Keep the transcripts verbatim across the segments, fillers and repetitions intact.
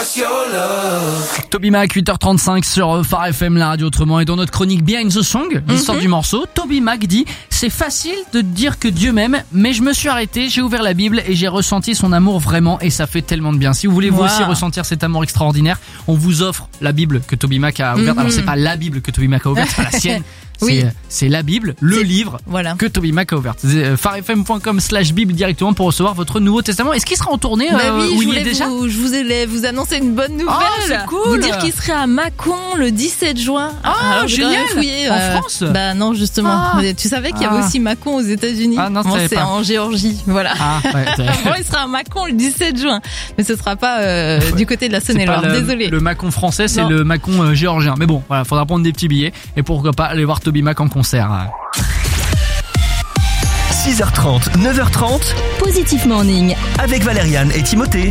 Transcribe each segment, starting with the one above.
Toby Mac, huit heures trente-cinq sur Phare F M, la radio autrement. Et dans notre chronique Behind the Song, l'histoire mm-hmm. du morceau, Toby Mac dit « C'est facile de dire que Dieu m'aime, mais je me suis arrêté, j'ai ouvert la Bible et j'ai ressenti son amour vraiment et ça fait tellement de bien. » Si vous voulez vous wow. aussi ressentir cet amour extraordinaire, on vous offre la Bible que Toby Mac a ouverte. Mm-hmm. Alors c'est pas la Bible que Toby Mac a ouverte, c'est pas la sienne. Oui. C'est, c'est la Bible, le c'est, livre voilà. que Toby Mac a ouvert. Pharefm.com slash Bible directement pour recevoir votre Nouveau Testament. Est-ce qu'il sera en tournée bah euh, oui, où je il est déjà vous, Je vous ai vous annoncer une bonne nouvelle. Oh, c'est cool. Vous dire qu'il serait à Mâcon le dix-sept juin. Ah, alors, génial. Fouiller, en euh, France Bah non, justement. Ah. Tu savais qu'il y avait ah. aussi Mâcon aux États-Unis. Ah non, bon, c'est pas. en Géorgie. Voilà. Ah, ouais, bon, il sera à Mâcon le dix-sept juin. Mais ce sera pas euh, ouais. du côté de la Saône-et-Loire. Désolé. Le Mâcon français, c'est non. le Mâcon euh, géorgien. Mais bon, voilà, faudra prendre des petits billets. Et pourquoi pas aller voir Toby Mac en concert. six heures trente, neuf heures trente, Positif Morning avec Valériane et Timothée.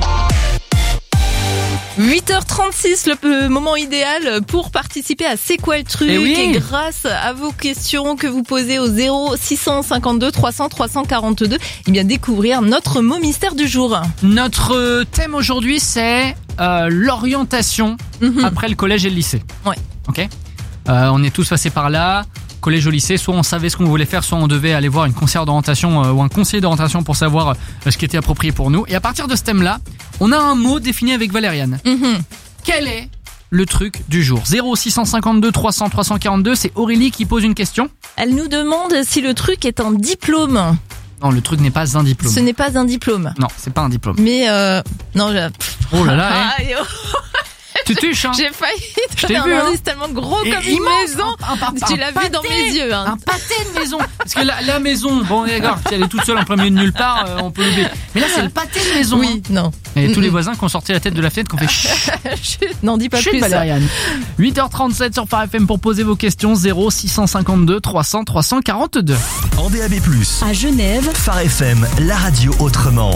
huit heures trente-six, le moment idéal pour participer à C'est quoi le truc et, oui. et grâce à vos questions que vous posez au zéro six cent cinquante-deux trois cents trois cent quarante-deux, et bien découvrir notre mot mystère du jour. Notre thème aujourd'hui, c'est euh, l'orientation mm-hmm. après le collège et le lycée. Ouais. Ok. Euh, on est tous passés par là. Collège au lycée, soit on savait ce qu'on voulait faire, soit on devait aller voir une conseillère d'orientation euh, ou un conseiller d'orientation pour savoir euh, ce qui était approprié pour nous. Et à partir de ce thème-là, on a un mot défini avec Valériane. Mm-hmm. Quel est le truc du jour? Zéro six cent cinquante-deux trois cents trois cent quarante-deux, c'est Aurélie qui pose une question. Elle nous demande si le truc est un diplôme. Non, le truc n'est pas un diplôme. Ce n'est pas un diplôme. Non, c'est pas un diplôme. Mais euh... non, je... Oh là là, hein. Tu tuches, hein. J'ai failli te donner un vu, indice hein. tellement gros et comme immense, une maison. Un, un, un, tu un l'as pâté, vu dans mes yeux. Hein. Un pâté de maison. Parce que la, la maison, bon d'accord, si elle est toute seule en plein milieu de nulle part, euh, on peut l'oublier. Mais là, c'est le pâté de maison. Oui, hein. non. Et mm-hmm. tous les voisins qui ont sorti la tête de la fenêtre, qui ont fait chut. N'en dis pas chut, plus. Valériane. huit heures trente-sept sur Phare F M pour poser vos questions. Zéro six cent cinquante-deux trois cents trois cent quarante-deux. En D A B plus, à Genève, Phare F M, la radio autrement.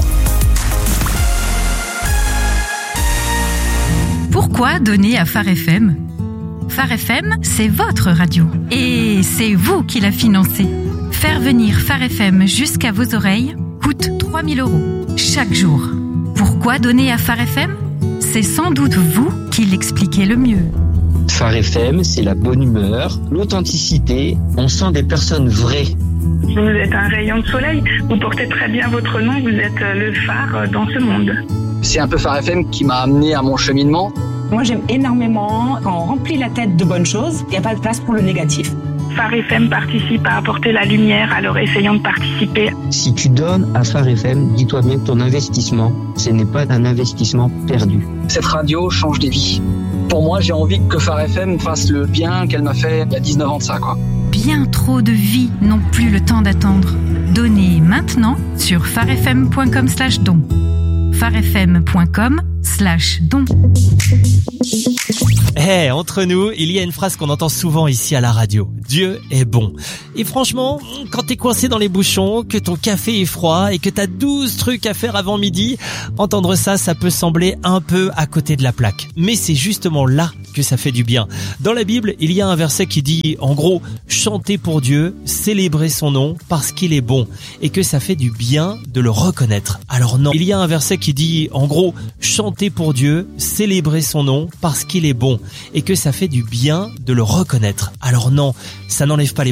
Pourquoi donner à Phare F M ? Phare F M, c'est votre radio. Et c'est vous qui la financez. Faire venir Phare F M jusqu'à vos oreilles coûte trois mille euros chaque jour. Pourquoi donner à Phare F M ? C'est sans doute vous qui l'expliquez le mieux. Phare F M, c'est la bonne humeur, l'authenticité. On sent des personnes vraies. Vous êtes un rayon de soleil. Vous portez très bien votre nom. Vous êtes le phare dans ce monde. C'est un peu Phare F M qui m'a amené à mon cheminement. Moi, j'aime énormément quand on remplit la tête de bonnes choses, il n'y a pas de place pour le négatif. Phare F M participe à apporter la lumière, alors essayons de participer. Si tu donnes à Phare F M, dis-toi bien que ton investissement, ce n'est pas un investissement perdu. Cette radio change des vies. Pour moi, j'ai envie que Phare F M fasse le bien qu'elle m'a fait il y a dix-neuf ans de ça, quoi. Bien trop de vies n'ont plus le temps d'attendre. Donnez maintenant sur pharefm.com slash don. pharefm.com slash don. Eh, hey, entre nous, il y a une phrase qu'on entend souvent ici à la radio. Dieu est bon. Et franchement, quand t'es coincé dans les bouchons, que ton café est froid et que t'as douze trucs à faire avant midi, entendre ça, ça peut sembler un peu à côté de la plaque. Mais c'est justement là que ça fait du bien. Dans la Bible, il y a un verset qui dit, en gros, chanter pour Dieu, célébrer son nom parce qu'il est bon et que ça fait du bien de le reconnaître. Alors non, il y a un verset qui dit, en gros, chanter pour Dieu, célébrer son nom parce qu'il est bon et que ça fait du bien de le reconnaître. Alors non, ça n'enlève pas les